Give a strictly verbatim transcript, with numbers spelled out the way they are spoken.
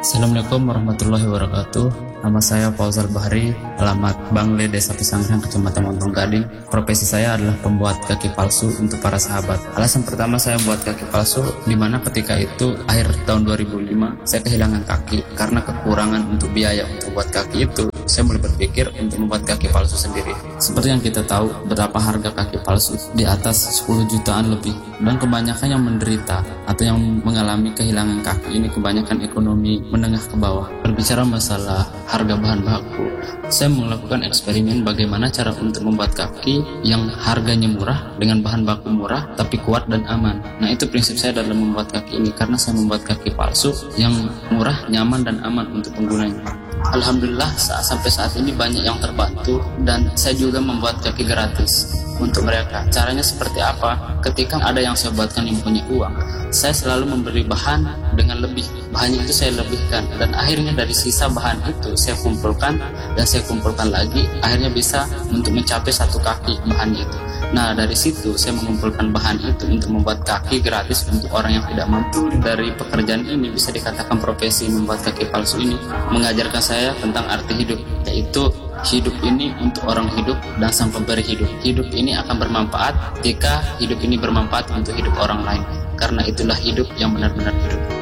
Assalamualaikum warahmatullahi wabarakatuh. Nama saya Fauzal Bahri, alamat Bangle, Desa Pesanggrahan, Kecamatan Montong Gading. Profesi saya adalah pembuat kaki palsu untuk para sahabat. Alasan pertama saya membuat kaki palsu, di mana ketika itu akhir tahun dua ribu lima saya kehilangan kaki karena kekurangan untuk biaya untuk buat kaki itu. Saya mulai berpikir untuk membuat kaki palsu sendiri. Seperti yang kita tahu, berapa harga kaki palsu di atas sepuluh jutaan lebih, dan kebanyakan yang menderita atau yang mengalami kehilangan kaki ini kebanyakan ekonomi menengah ke bawah. Berbicara masalah harga bahan baku, saya melakukan eksperimen bagaimana cara untuk membuat kaki yang harganya murah dengan bahan baku murah tapi kuat dan aman. Nah, itu prinsip saya dalam membuat kaki ini, karena saya membuat kaki palsu yang murah, nyaman, dan aman untuk penggunanya. Alhamdulillah saat, sampai saat ini banyak yang terbantu, dan saya juga membuat kaki gratis untuk mereka. Caranya seperti apa? Ketika ada yang saya buatkan yang punya uang, saya selalu memberi bahan dengan lebih. Bahannya itu saya lebihkan, dan akhirnya dari sisa bahan itu saya kumpulkan dan saya kumpulkan lagi, akhirnya bisa untuk mencapai satu kaki bahannya itu. Nah, dari situ saya mengumpulkan bahan itu untuk membuat kaki gratis untuk orang yang tidak mampu. Dari pekerjaan ini bisa dikatakan profesi membuat kaki palsu ini mengajarkan saya tentang arti hidup, yaitu hidup ini untuk orang hidup dan sang pemberi hidup. Hidup ini akan bermanfaat jika hidup ini bermanfaat untuk hidup orang lain, karena itulah hidup yang benar-benar hidup.